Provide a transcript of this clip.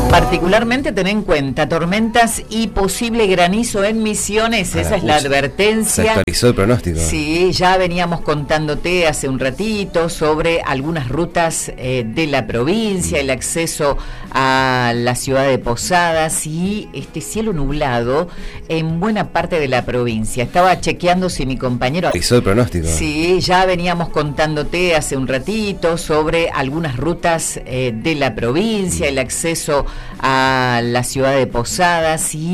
Particularmente ten en cuenta tormentas y posible granizo en Misiones, esa es la advertencia. Se actualizó el pronóstico. Sí, ya veníamos contándote hace un ratito sobre algunas rutas de la provincia, el acceso a la ciudad de Posadas y este cielo nublado en buena parte de la provincia. Estaba chequeando si mi compañero... Actualizó el pronóstico. Sí, ya veníamos contándote hace un ratito sobre algunas rutas de la provincia, el acceso a la ciudad de Posadas y